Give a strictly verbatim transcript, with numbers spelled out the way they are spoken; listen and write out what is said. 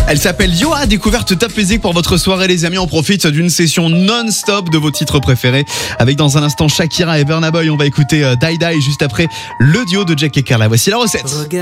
Elle s'appelle Yoa, découverte Top Music pour votre soirée les amis. On profite d'une session non-stop de vos titres préférés. Avec dans un instant Shakira et Burna Boy. On va écouter Die Die juste après le duo de Jack et Carla. Voici la recette.